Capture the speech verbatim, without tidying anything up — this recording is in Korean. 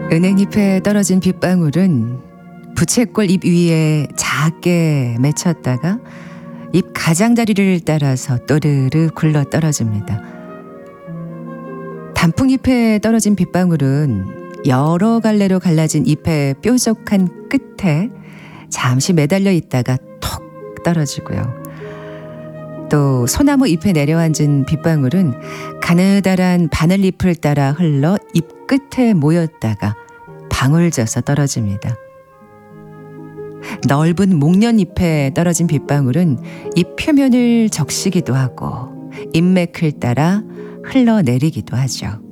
은행잎에 떨어진 빗방울은 부채꼴 잎 위에 작게 맺혔다가 잎 가장자리를 따라서 또르르 굴러 떨어집니다. 단풍잎에 떨어진 빗방울은 여러 갈래로 갈라진 잎의 뾰족한 끝에 잠시 매달려 있다가 톡 떨어지고요. 또 소나무 잎에 내려앉은 빗방울은 가느다란 바늘잎을 따라 흘러 잎 끝에 모였다가 방울져서 떨어집니다. 넓은 목련잎에 떨어진 빗방울은 잎 표면을 적시기도 하고 잎맥을 따라 흘러내리기도 하죠.